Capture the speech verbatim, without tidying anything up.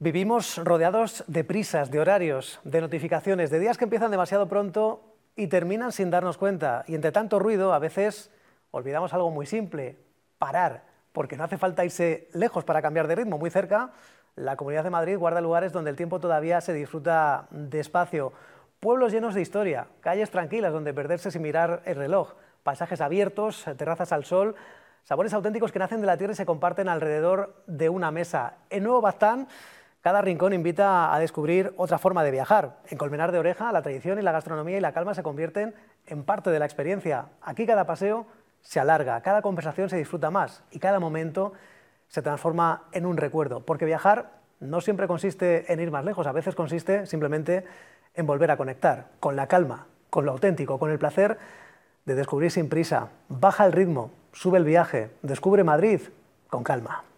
Vivimos rodeados de prisas, de horarios, de notificaciones, de días que empiezan demasiado pronto y terminan sin darnos cuenta. Y entre tanto ruido, a veces olvidamos algo muy simple: parar, porque no hace falta irse lejos para cambiar de ritmo. Muy cerca, la Comunidad de Madrid guarda lugares donde el tiempo todavía se disfruta despacio. Pueblos llenos de historia, calles tranquilas donde perderse sin mirar el reloj, paisajes abiertos, terrazas al sol, sabores auténticos que nacen de la tierra y se comparten alrededor de una mesa. En Nuevo Baztán, cada rincón invita a descubrir otra forma de viajar. En Colmenar de Oreja, la tradición y la gastronomía y la calma se convierten en parte de la experiencia. Aquí cada paseo se alarga, cada conversación se disfruta más y cada momento se transforma en un recuerdo. Porque viajar no siempre consiste en ir más lejos, a veces consiste simplemente en volver a conectar con la calma, con lo auténtico, con el placer de descubrir sin prisa. Baja el ritmo, sube el viaje, descubre Madrid con calma.